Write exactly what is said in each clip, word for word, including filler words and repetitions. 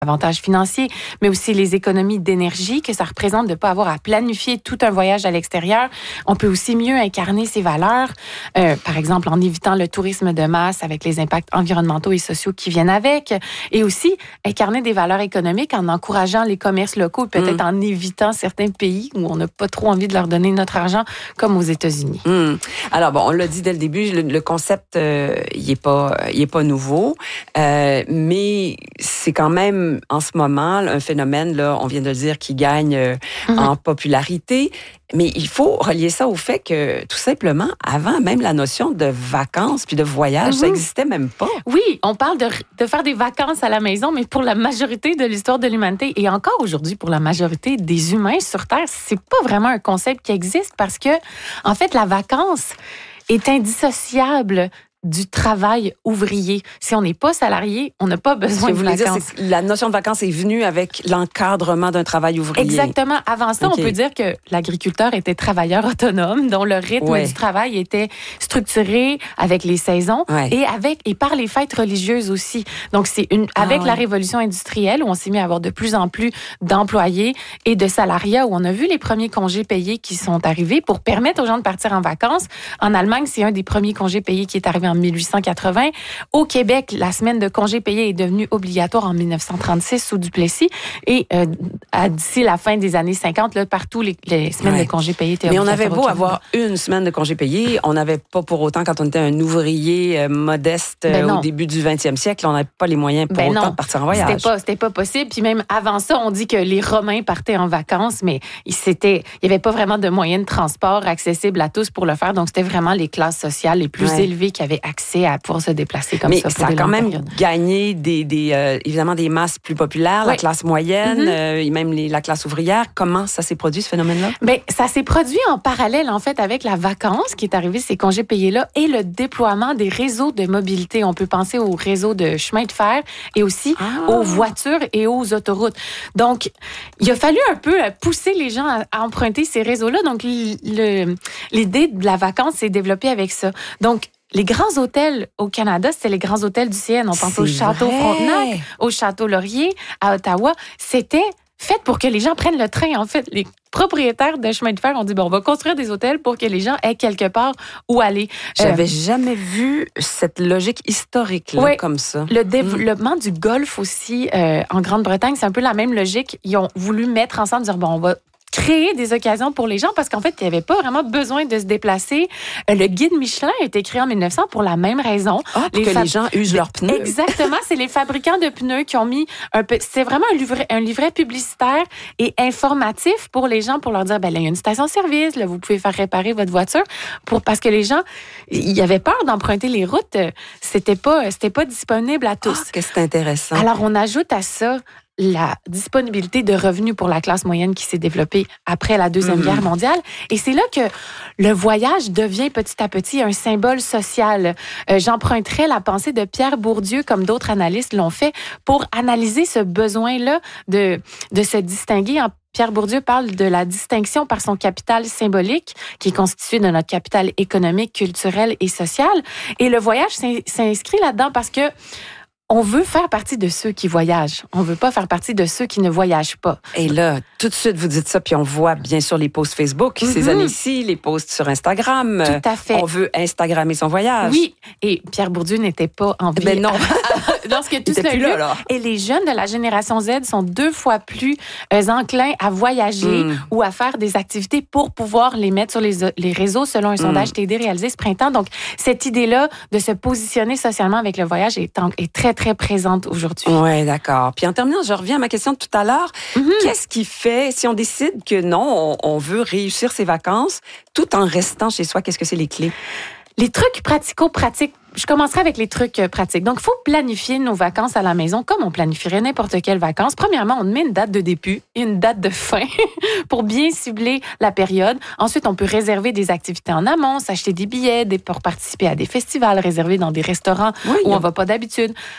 avantages financiers, mais aussi les économies d'énergie que ça représente de ne pas avoir à planifier tout un voyage à l'extérieur. On peut aussi mieux incarner ses valeurs, euh, par exemple en évitant le tourisme de masse avec les impacts environnementaux et sociaux qui viennent avec, et aussi incarner des valeurs économiques en encourageant les commerces locaux, peut-être mmh. en évitant certains pays où on n'a pas trop envie de leur donner notre argent, comme aux États-Unis. Mmh. Alors bon, on l'a dit dès le début, le, le concept, euh, il est pas, il est pas nouveau, euh, mais c'est quand même en ce moment un phénomène, là, on vient de le dire, qui gagne euh, mmh. en popularité. Mais il faut relier ça au fait que, tout simplement, avant, même la notion de vacances puis de voyage, mmh. ça n'existait même pas. Oui, on parle de, de faire des vacances à la maison, mais pour la majorité de l'histoire de l'humanité, et encore aujourd'hui, pour la majorité des humains sur Terre, c'est pas vraiment un concept qui existe parce que, en fait, la vacance est indissociable du travail ouvrier. Si on n'est pas salarié, on n'a pas besoin de vacances. Dire, c'est que la notion de vacances est venue avec l'encadrement d'un travail ouvrier. Exactement. Avant ça, okay. on peut dire que l'agriculteur était travailleur autonome, dont le rythme ouais. du travail était structuré avec les saisons ouais. et avec et par les fêtes religieuses aussi. Donc c'est une avec ah ouais. la révolution industrielle où on s'est mis à avoir de plus en plus d'employés et de salariats, où on a vu les premiers congés payés qui sont arrivés pour permettre aux gens de partir en vacances. En Allemagne, c'est un des premiers congés payés qui est arrivé en mille huit cent quatre-vingts. Au Québec, la semaine de congés payés est devenue obligatoire en mille neuf cent trente-six sous Duplessis. Et euh, à, d'ici la fin des années cinquante, là, partout, les, les semaines ouais. de congés payés étaient obligatoires. Mais on avait beau avoir une semaine de congés payés, on n'avait pas pour autant, quand on était un ouvrier euh, modeste euh, au début du vingtième siècle, on n'avait pas les moyens pour ben autant non. de partir en voyage. C'était pas, c'était pas possible. Puis même avant ça, on dit que les Romains partaient en vacances, mais c'était, il n'y avait pas vraiment de moyens de transport accessibles à tous pour le faire. Donc, c'était vraiment les classes sociales les plus ouais. élevées qui avaient accès à pouvoir se déplacer comme mais ça. Mais ça a quand même périodes. gagné des, des, euh, évidemment des masses plus populaires, oui. la classe moyenne, mm-hmm. euh, et même les, la classe ouvrière. Comment ça s'est produit, ce phénomène-là? Bien, ça s'est produit en parallèle, en fait, avec la vacance qui est arrivée, ces congés payés-là, et le déploiement des réseaux de mobilité. On peut penser aux réseaux de chemin de fer et aussi ah. aux voitures et aux autoroutes. Donc, il a fallu un peu pousser les gens à, à emprunter ces réseaux-là. Donc, le, l'idée de la vacance s'est développée avec ça. Donc, les grands hôtels au Canada, c'était les grands hôtels du C N. On pense C'est au Château vrai. Frontenac, au Château Laurier, à Ottawa. C'était fait pour que les gens prennent le train, en fait. Les propriétaires de chemin de fer ont dit, bon, on va construire des hôtels pour que les gens aient quelque part où aller. J'avais euh, jamais vu cette logique historique là, oui, comme ça. Le développement mmh. du golfe aussi, euh, en Grande-Bretagne, c'est un peu la même logique. Ils ont voulu mettre ensemble, dire, bon, on va créer des occasions pour les gens parce qu'en fait, il n'y avait pas vraiment besoin de se déplacer. Le guide Michelin a été créé en mille neuf cents pour la même raison. Ah, pour les que fab... les gens usent leurs pneus. Exactement. C'est les fabricants de pneus qui ont mis un peu... C'est vraiment un livret, un livret publicitaire et informatif pour les gens pour leur dire, ben là, il y a une station-service, là, vous pouvez faire réparer votre voiture pour... parce que les gens, il y avait peur d'emprunter les routes. C'était pas, c'était pas disponible à tous. Ah, que c'est intéressant. Alors, on ajoute à ça la disponibilité de revenus pour la classe moyenne qui s'est développée après la Deuxième mmh. Guerre mondiale. Et c'est là que le voyage devient petit à petit un symbole social. Euh, j'emprunterais la pensée de Pierre Bourdieu, comme d'autres analystes l'ont fait, pour analyser ce besoin-là de, de se distinguer. En Pierre Bourdieu parle de la distinction par son capital symbolique, qui est constitué de notre capital économique, culturel et social. Et le voyage s'inscrit là-dedans parce que on veut faire partie de ceux qui voyagent. On veut pas faire partie de ceux qui ne voyagent pas. Et là, tout de suite, vous dites ça, puis on voit bien sûr les posts Facebook, mm-hmm. ces années-ci, les posts sur Instagram. Tout à fait. On veut Instagrammer son voyage. Oui, et Pierre Bourdieu n'était pas en vie. Ben non. Lorsque tout cela a lieu. Et les jeunes de la génération Z sont deux fois plus euh, enclins à voyager mm. ou à faire des activités pour pouvoir les mettre sur les, les réseaux, selon un sondage mm. T D réalisé ce printemps. Donc, cette idée-là de se positionner socialement avec le voyage est, en, est très, très présente aujourd'hui. Oui, d'accord. Puis en terminant, je reviens à ma question de tout à l'heure. Mm-hmm. Qu'est-ce qui fait, si on décide que non, on, on veut réussir ses vacances tout en restant chez soi, qu'est-ce que c'est les clés? Les trucs pratico-pratiques. Je commencerai avec les trucs pratiques. Donc, il faut planifier nos vacances à la maison comme on planifierait n'importe quelle vacances. Premièrement, on met une date de début et une date de fin pour bien cibler la période. Ensuite, on peut réserver des activités en amont, s'acheter des billets pour participer à des festivals, réserver dans des restaurants oui, où on ne va pas d'habitude.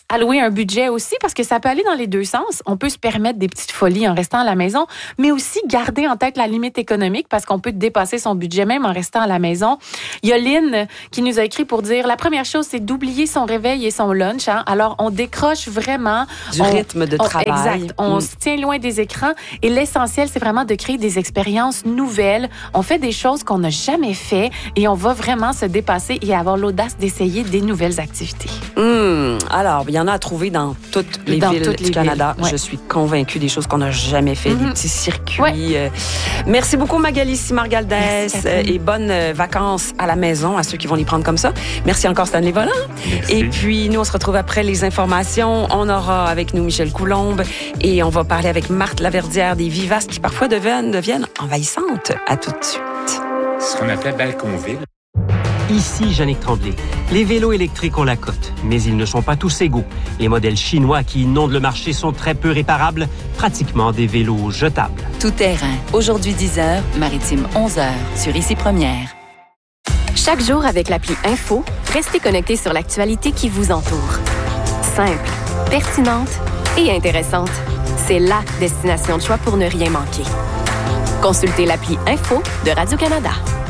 allouer un budget aussi, parce que ça peut aller dans les deux sens. On peut se permettre des petites folies en restant à la maison, mais aussi garder en tête la limite économique, parce qu'on peut dépasser son budget même en restant à la maison. Il y a Lynn qui nous a écrit pour dire, la première chose, c'est d'oublier son réveil et son lunch. Hein? Alors, on décroche vraiment du on, rythme de on, travail. Exact. On mm. se tient loin des écrans. Et l'essentiel, c'est vraiment de créer des expériences nouvelles. On fait des choses qu'on n'a jamais fait et on va vraiment se dépasser et avoir l'audace d'essayer des nouvelles activités. Mmh. Alors, il y en a à trouver dans toutes les dans villes toutes du les Canada. Villes. Ouais. Je suis convaincue des choses qu'on n'a jamais fait, mmh. des petits circuits. Ouais. Merci beaucoup, Magali Simard-Galdès. Et bonnes vacances à la maison à ceux qui vont les prendre comme ça. Merci encore, Stanley Volant. Merci. Et puis, nous, on se retrouve après les informations. On aura avec nous Michel Coulombe et on va parler avec Marthe Laverdière des Vivaces qui parfois deviennent, deviennent envahissantes. À tout de suite. Ce qu'on appelle Balconville. Ici, Jannick Tremblay. Les vélos électriques ont la cote, mais ils ne sont pas tous égaux. Les modèles chinois qui inondent le marché sont très peu réparables, pratiquement des vélos jetables. Tout terrain. Aujourd'hui dix heures, Maritime onze heures, sur Ici Première. Chaque jour avec l'appli Info, restez connectés sur l'actualité qui vous entoure. Simple, pertinente et intéressante. C'est la destination de choix pour ne rien manquer. Consultez l'appli Info de Radio-Canada.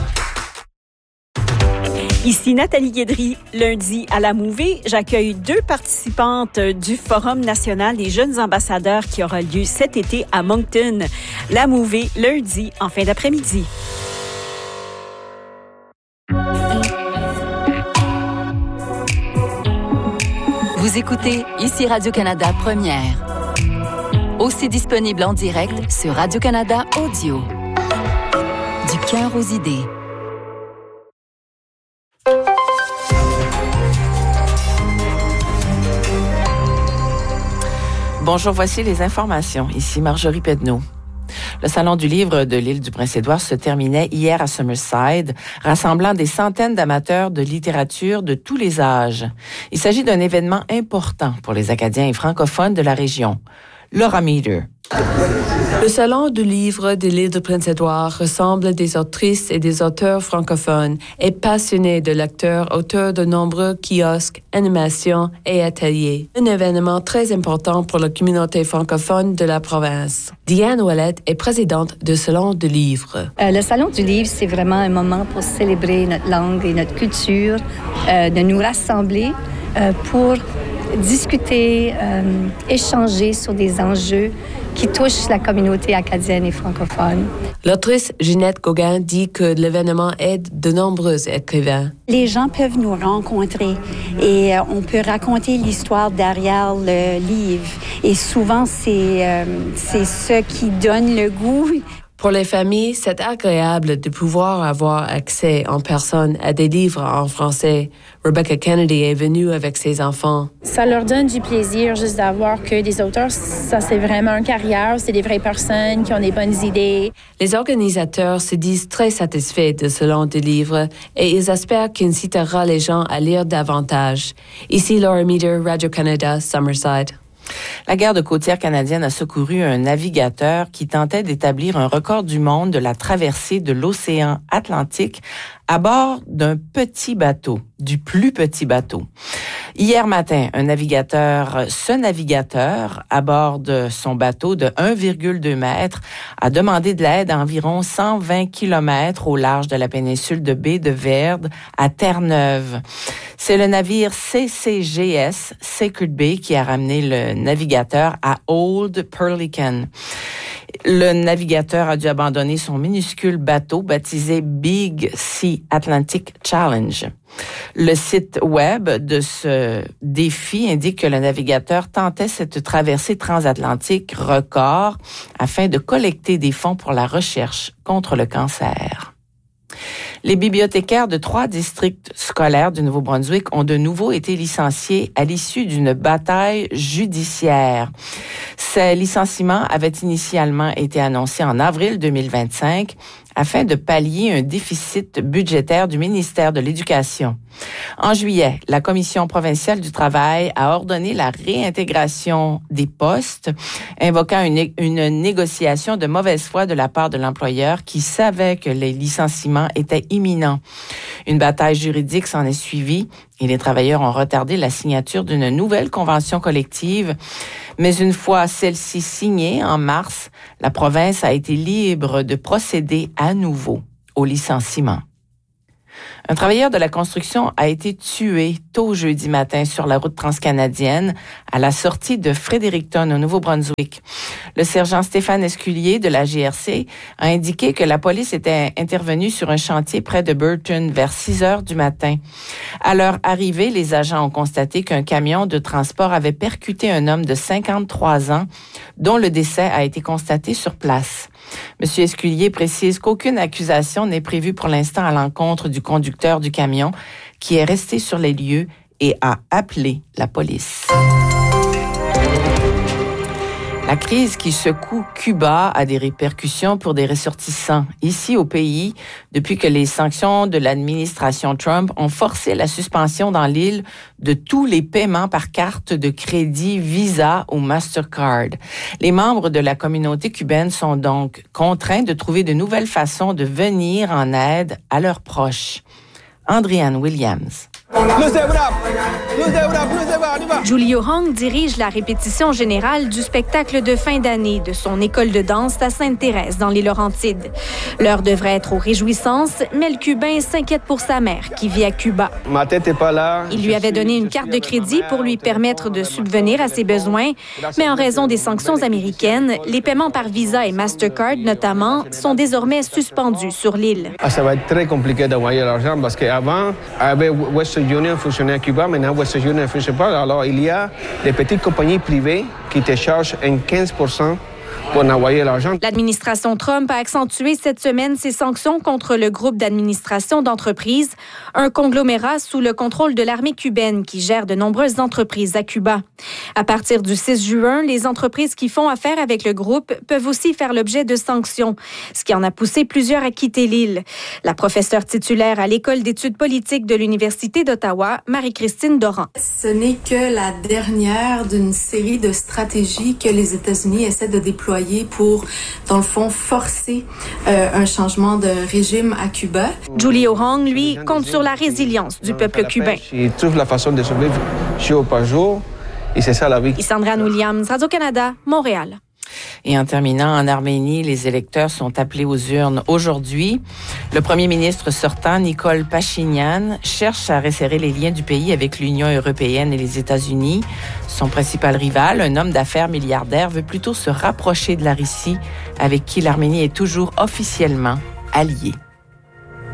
Ici Nathalie Guédry. Lundi, à la Mouvée, j'accueille deux participantes du Forum national des jeunes ambassadeurs qui aura lieu cet été à Moncton. La Mouvée, lundi, en fin d'après-midi. Vous écoutez Ici Radio-Canada Première. Aussi disponible en direct sur Radio-Canada Audio. Du cœur aux idées. Bonjour, voici les informations. Ici Marjorie Pedneau. Le Salon du livre de l'île du Prince-Édouard se terminait hier à Summerside, rassemblant des centaines d'amateurs de littérature de tous les âges. Il s'agit d'un événement important pour les Acadiens et francophones de la région. Laura Meeder. Le Salon du livre de l'île de Prince-Édouard rassemble des autrices et des auteurs francophones et passionnés de lecteurs, auteurs de nombreux kiosques, animations et ateliers. Un événement très important pour la communauté francophone de la province. Diane Ouellette est présidente du Salon du livre. Euh, le Salon du livre, c'est vraiment un moment pour célébrer notre langue et notre culture, euh, de nous rassembler euh, pour discuter, euh, échanger sur des enjeux qui touchent la communauté acadienne et francophone. L'autrice Ginette Gauguin dit que l'événement aide de nombreux écrivains. Les gens peuvent nous rencontrer et euh, on peut raconter l'histoire derrière le livre. Et souvent, c'est, euh, c'est ce qui donne le goût. Pour les familles, c'est agréable de pouvoir avoir accès en personne à des livres en français. Rebecca Kennedy est venue avec ses enfants. Ça leur donne du plaisir juste d'avoir que des auteurs. Ça, c'est vraiment une carrière. C'est des vraies personnes qui ont des bonnes idées. Les organisateurs se disent très satisfaits de ce Salon du livre et ils espèrent qu'il incitera les gens à lire davantage. Ici Laura Meeder, Radio-Canada, Summerside. La garde côtière canadienne a secouru un navigateur qui tentait d'établir un record du monde de la traversée de l'océan Atlantique à bord d'un petit bateau, du plus petit bateau. Hier matin, un navigateur, ce navigateur, à bord de son bateau de un virgule deux mètres, a demandé de l'aide à environ cent vingt kilomètres au large de la péninsule de baie de Verde à Terre-Neuve. C'est le navire C C G S Sacred Bay qui a ramené le navigateur à Old Pelican. Le navigateur a dû abandonner son minuscule bateau baptisé Big Sea Atlantic Challenge. Le site web de ce défi indique que le navigateur tentait cette traversée transatlantique record afin de collecter des fonds pour la recherche contre le cancer. Les bibliothécaires de trois districts scolaires du Nouveau-Brunswick ont de nouveau été licenciés à l'issue d'une bataille judiciaire. Ces licenciements avaient initialement été annoncés en avril deux mille vingt-cinq afin de pallier un déficit budgétaire du ministère de l'Éducation. En juillet, la Commission provinciale du travail a ordonné la réintégration des postes, invoquant une, une négociation de mauvaise foi de la part de l'employeur qui savait que les licenciements étaient imminents. Une bataille juridique s'en est suivie et les travailleurs ont retardé la signature d'une nouvelle convention collective. Mais une fois celle-ci signée en mars, la province a été libre de procéder à nouveau au licenciement. Un travailleur de la construction a été tué tôt jeudi matin sur la route transcanadienne à la sortie de Fredericton au Nouveau-Brunswick. Le sergent Stéphane Esculier de la G R C a indiqué que la police était intervenue sur un chantier près de Burton vers six heures du matin. À leur arrivée, les agents ont constaté qu'un camion de transport avait percuté un homme de cinquante-trois ans dont le décès a été constaté sur place. M. Esculier précise qu'aucune accusation n'est prévue pour l'instant à l'encontre du conducteur du camion qui est resté sur les lieux et a appelé la police. La crise qui secoue Cuba a des répercussions pour des ressortissants. Ici, au pays, depuis que les sanctions de l'administration Trump ont forcé la suspension dans l'île de tous les paiements par carte de crédit Visa ou Mastercard. Les membres de la communauté cubaine sont donc contraints de trouver de nouvelles façons de venir en aide à leurs proches. Andréane Williams. Julio Hong dirige la répétition générale du spectacle de fin d'année de son école de danse à Sainte-Thérèse, dans les Laurentides. L'heure devrait être aux réjouissances, mais le Cubain s'inquiète pour sa mère, qui vit à Cuba. Ma tête n'est pas là. Il lui avait donné une carte de crédit pour lui permettre de subvenir à ses besoins, mais en raison des sanctions américaines, les paiements par Visa et Mastercard, notamment, sont désormais suspendus sur l'île. Ah, ça va être très compliqué d'envoyer l'argent parce qu'avant, avec Western Union fonctionnait à Cuba, maintenant Western Union ne fonctionne pas. Alors, il y a des petites compagnies privées qui te chargent un quinze pour cent pour envoyer l'argent. L'administration Trump a accentué cette semaine ses sanctions contre le groupe d'administration d'entreprises, un conglomérat sous le contrôle de l'armée cubaine qui gère de nombreuses entreprises à Cuba. À partir du six juin, les entreprises qui font affaire avec le groupe peuvent aussi faire l'objet de sanctions, ce qui en a poussé plusieurs à quitter l'île. La professeure titulaire à l'École d'études politiques de l'Université d'Ottawa, Marie-Christine Doran. Ce n'est que la dernière d'une série de stratégies que les États-Unis essaient de déployer pour, dans le fond, forcer euh, un changement de régime à Cuba. Julio Hong, lui, compte sur la résilience du peuple cubain. Il trouve la façon de survivre jour par jour, et c'est ça la vie. Isandra Williams, Radio-Canada, Montréal. Et en terminant, en Arménie, les électeurs sont appelés aux urnes aujourd'hui. Le premier ministre sortant, Nicole Pachinian, cherche à resserrer les liens du pays avec l'Union européenne et les États-Unis. Son principal rival, un homme d'affaires milliardaire, veut plutôt se rapprocher de la Russie, avec qui l'Arménie est toujours officiellement alliée.